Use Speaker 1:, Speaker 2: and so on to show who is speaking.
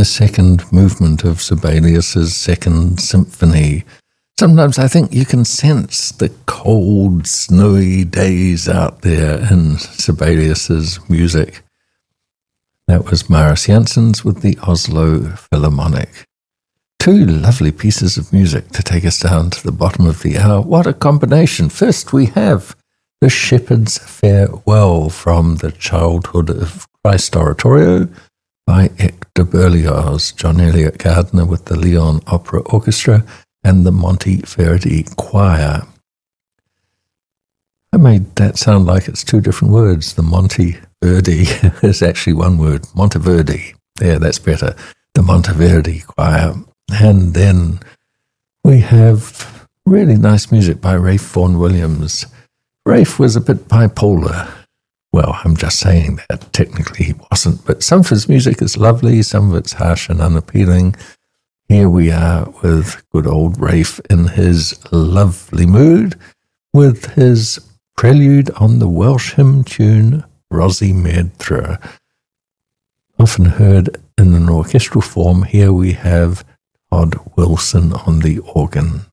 Speaker 1: the second movement of Sibelius's Second Symphony. Sometimes I think you can sense the cold, snowy days out there in Sibelius's music. That was Marius Jansons with the Oslo Philharmonic. Two lovely pieces of music to take us down to the bottom of the hour. What a combination. First we have The Shepherd's Farewell from the Childhood of Christ Oratorio by Hector Berlioz, John Eliot Gardner with the Lyon Opera Orchestra and the Monteverdi Choir. I made that sound like it's two different words. The Monteverdi is actually one word, Monteverdi. Yeah, that's better. The Monteverdi Choir. And then we have really nice music by Ralph Vaughan Williams. Ralph was a bit bipolar. Well, I'm just saying that. Technically he wasn't, but some of his music is lovely, some of it's harsh and unappealing. Here we are with good old Ralph in his lovely mood with his prelude on the Welsh hymn tune Rosi Medra. Often heard in an orchestral form, here we have Todd Wilson on the organ.